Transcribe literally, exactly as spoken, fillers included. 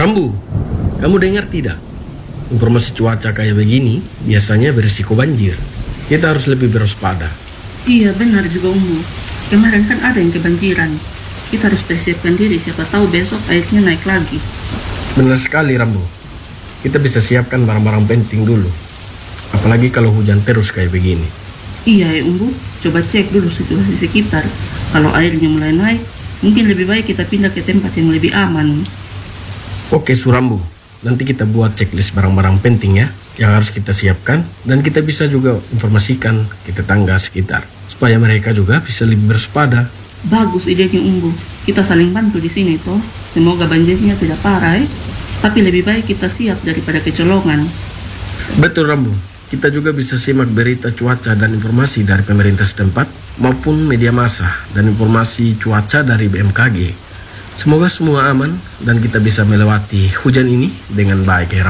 Rambu, kamu dengar tidak? Informasi cuaca kayak begini biasanya berisiko banjir. Kita harus lebih berwaspada. Iya benar juga Umbu. Kemarin kan ada yang kebanjiran. Kita harus persiapkan diri, siapa tahu besok airnya naik lagi. Benar sekali Rambu. Kita bisa siapkan barang-barang penting dulu. Apalagi kalau hujan terus kayak begini. Iya ya Umbu, coba cek dulu situasi sekitar. Kalau airnya mulai naik, mungkin lebih baik kita pindah ke tempat yang lebih aman. Oke Surambu, nanti kita buat checklist barang-barang penting ya, yang harus kita siapkan. Dan kita bisa juga informasikan ke tetangga sekitar, supaya mereka juga bisa lebih berwaspada. Bagus idenya Umbu, kita saling bantu di sini toh. Semoga banjirnya tidak parah eh. Tapi lebih baik kita siap daripada kecolongan. Betul Rambu, kita juga bisa simak berita cuaca dan informasi dari pemerintah setempat maupun media massa dan informasi cuaca dari B M K G. Semoga semua aman dan kita bisa melewati hujan ini dengan baik ya Rambu.